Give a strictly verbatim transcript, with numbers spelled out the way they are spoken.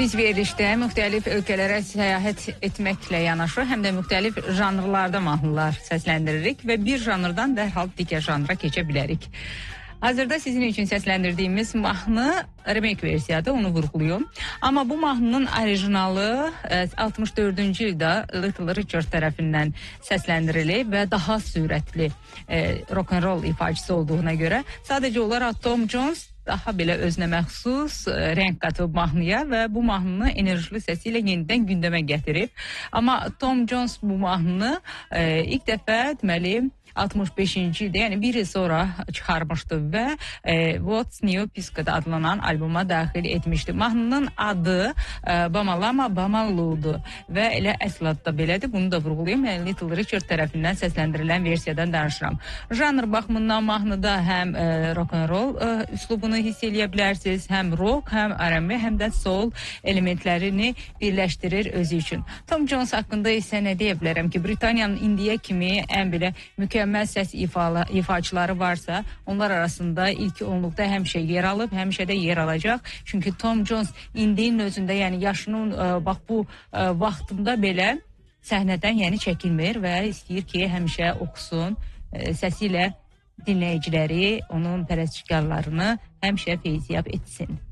Biz verilişdə müxtəlif ölkələrə səyahət etməklə yanaşı, həm də müxtəlif janrlarda mahnılar səsləndiririk və bir janrdan dərhal digər janra keçə bilərik. Hazırda sizin üçün səsləndirdiyimiz mahnı remake versiyadır, onu vurğuluyum. Amma bu mahnının orijinalı altmış dördüncü ildə Little Richard tərəfindən səsləndirilib və daha sürətli e, rock-and-roll ifaçısı olduğuna görə sadəcə olaraq Tom Jones daha belə özünə məxsus e, rəng qatıb mahnıya və bu mahnını enerjili səsi ilə yenidən gündəmə gətirib. Amma Tom Jones bu mahnını e, ilk dəfə deməli altmış beşinci ildə, yəni bir il sonra çıxarmışdı və e, What's New Piscada adlanan albuma daxil etmişdi. Mahnının adı e, Bamalama Bamalu'dur və elə əsl adda belədir. Bunu da vurğulayım. Yəni, Little Richard tərəfindən səsləndirilən versiyadan danışıram. Janr baxımından mahnıda həm e, rock-and-roll e, üslubunu hiss eləyə bilərsiniz, həm rock, həm R and B, həm də soul elementlərini birləşdirir özü üçün. Tom Jones haqqında isə nə deyə bilərəm ki, Britaniyanın indiyə kimi ən belə mükəmməl mükəmməl səs ifalı, ifaçıları varsa, onlar arasında ilk onluqda həmişə yer alıb, həmişə də yer alacaq. Çünki Tom Jones indinin özündə, yəni yaşının ə, bax bu ə, vaxtında belə səhnədən yəni çəkilmir və istəyir ki, həmişə oxusun, ə, səsi ilə dinləyiciləri, onun pərəstişkarlarını həmişə feyziyab etsin.